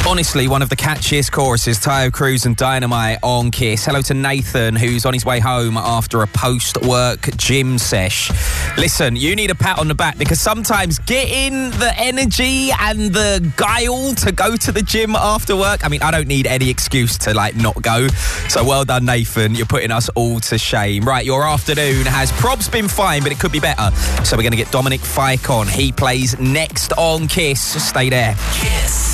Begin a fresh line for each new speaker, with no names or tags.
Honestly, one of the catchiest choruses, Tayo Cruz and Dynamite on Kiss. Hello to Nathan, who's on his way home after a post-work gym sesh. Listen, you need a pat on the back because sometimes getting the energy and the guile to go to the gym after work, I mean, I don't need any excuse to, not go. So well done, Nathan. You're putting us all to shame. Right, your afternoon has probs been fine, but it could be better. So we're going to get Dominic Fike on. He plays next on Kiss. Stay there. Kiss.